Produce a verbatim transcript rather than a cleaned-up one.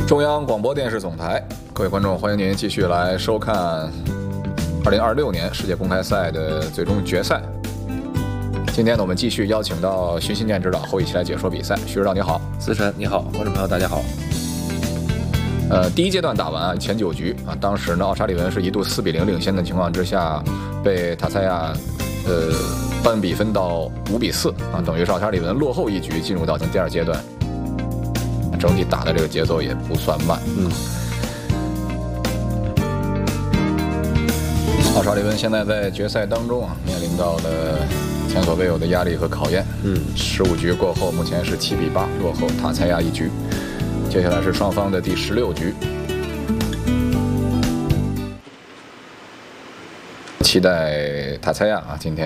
中央广播电视总台，各位观众，欢迎您继续来收看二零二六年世界公开赛的最终决赛。今天呢，我们继续邀请到徐新建指导和我一起来解说比赛。徐指导你好。 思辰你好，观众朋友大家好。 呃，第一阶段打完前九局啊，当时呢奥沙利文是一度四比零领先的情况之下，被塔塞亚呃扳比分到五比四啊，等于是奥沙利文落后一局进入到第二阶段。整体打的这个节奏也不算慢。 嗯， 奥沙利文现在在决赛当中啊，面临到了前所未有的压力和考验。 嗯， 十五局过后，目前是七比八落后塔塞亚一局。接下来是双方的第十六局，期待塔塞亚啊，今天